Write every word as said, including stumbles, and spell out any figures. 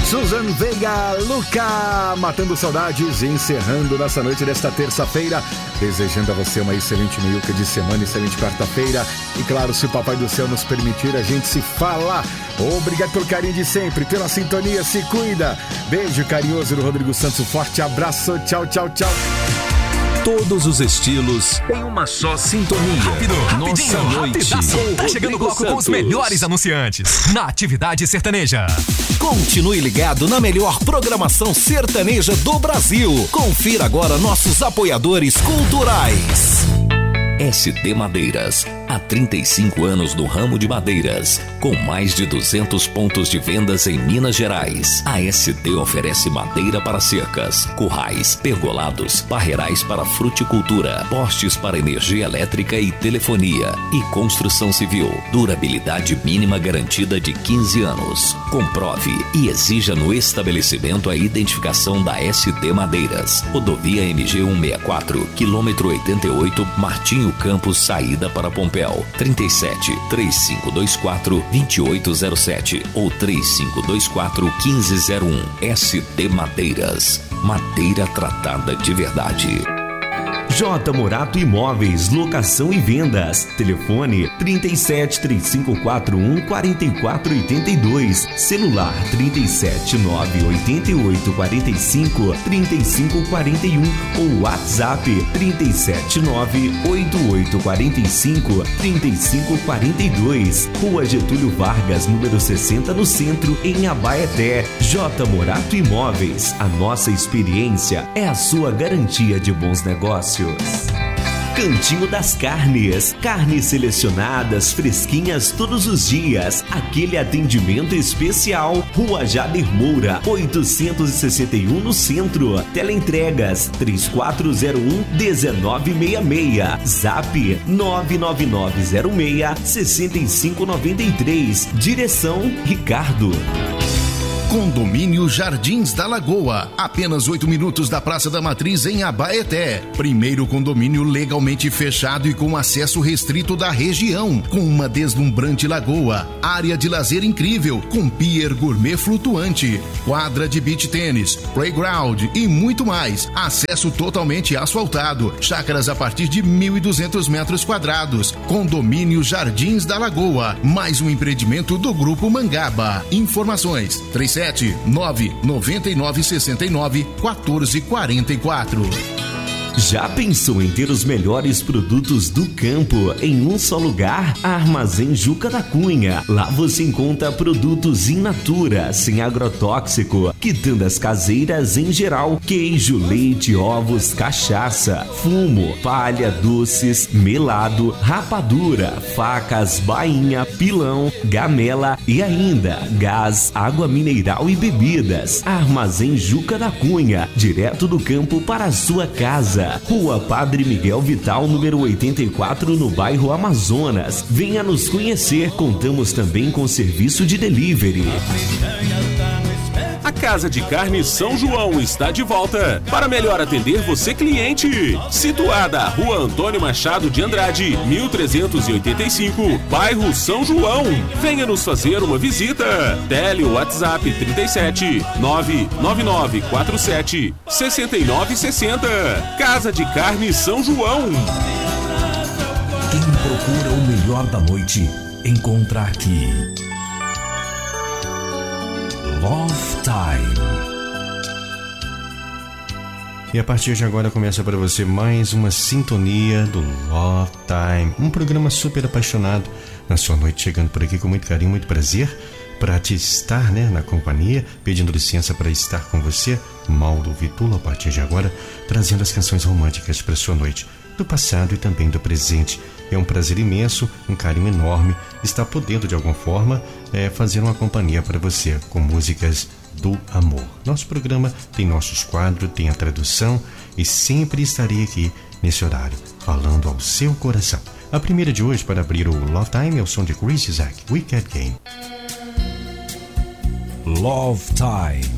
Susan Veiga, Luca, matando saudades e encerrando nossa noite desta terça-feira, desejando a você uma excelente meiuca de semana, excelente quarta-feira e claro, se o Papai do Céu nos permitir, a gente se fala. Obrigado pelo carinho de sempre, pela sintonia, se cuida. Beijo carinhoso do Rodrigo Santos, forte abraço, tchau, tchau, tchau. Todos os estilos em uma só sintonia. Rápido, Nossa noite. Tá chegando o bloco com os melhores anunciantes na atividade sertaneja. Continue ligado na melhor programação sertaneja do Brasil. Confira agora nossos apoiadores culturais. S D Madeiras, há trinta e cinco anos no ramo de madeiras, com mais de duzentos pontos de vendas em Minas Gerais. A S D oferece madeira para cercas, currais, pergolados, barreirais para fruticultura, postes para energia elétrica e telefonia e construção civil. Durabilidade mínima garantida de quinze anos. Comprove e exija no estabelecimento a identificação da S D Madeiras. Rodovia M G cento e sessenta e quatro, quilômetro oitenta e oito, Martinho Campos, saída para Pompéu. trinta e sete, três cinco dois quatro, dois oito zero sete ou três cinco dois quatro, um cinco zero um. S D Madeiras, madeira tratada de verdade. J Morato Imóveis, locação e vendas. Telefone trinta e sete, três cinco quatro um, quatro quatro oito dois. Celular trinta e sete, nove oito oito, quatro cinco, três cinco quatro um ou WhatsApp trinta e sete, nove oito oito quatro cinco, três cinco quatro dois. Rua Getúlio Vargas, número sessenta, no centro, em Abaeté. J Morato Imóveis, a nossa experiência é a sua garantia de bons negócios. Cantinho das Carnes, carnes selecionadas, fresquinhas todos os dias, aquele atendimento especial. Rua Jader Moura, oitocentos e sessenta e um, no centro. Teleentregas três quatro zero um, um nove seis seis. Zap nove nove nove zero seis, seis cinco nove três. Direção Ricardo. Condomínio Jardins da Lagoa, apenas oito minutos da Praça da Matriz, em Abaeté. Primeiro condomínio legalmente fechado e com acesso restrito da região, com uma deslumbrante lagoa, área de lazer incrível, com pier gourmet flutuante, quadra de beach tênis, playground e muito mais. Acesso totalmente asfaltado, chácaras a partir de mil e duzentos metros quadrados. Condomínio Jardins da Lagoa, mais um empreendimento do Grupo Mangaba. Informações trinta e sete, nove nove nove, seis nove, um quatro quatro quatro. Já pensou em ter os melhores produtos do campo em um só lugar? Armazém Juca da Cunha. Lá você encontra produtos in natura, sem agrotóxico, quitandas caseiras em geral, queijo, leite, ovos, cachaça, fumo, palha, doces, melado, rapadura, facas, bainha, pilão, gamela e ainda gás, água mineral e bebidas. Armazém Juca da Cunha, direto do campo para a sua casa. Rua Padre Miguel Vital, número oitenta e quatro, no bairro Amazonas. Venha nos conhecer, contamos também com serviço de delivery. A Casa de Carne São João está de volta para melhor atender você, cliente. Situada à Rua Antônio Machado de Andrade, mil trezentos e oitenta e cinco, bairro São João. Venha nos fazer uma visita. Tele WhatsApp trinta e sete, nove nove nove quatro sete, seis nove seis zero. Casa de Carne São João. Quem procura o melhor da noite, encontra aqui. Love Time. E a partir de agora começa para você mais uma sintonia do Love Time, um programa super apaixonado na sua noite, chegando por aqui com muito carinho, muito prazer para te estar, né, na companhia, pedindo licença para estar com você, Mauro Vitula, a partir de agora, trazendo as canções românticas para sua noite, do passado e também do presente. É um prazer imenso, um carinho enorme estar podendo de alguma forma é, fazer uma companhia para você com músicas do amor. Nosso programa tem nossos quadros, tem a tradução e sempre estarei aqui nesse horário falando ao seu coração. A primeira de hoje para abrir o Love Time é o som de Chris Isaac, Wicked Game. Love Time.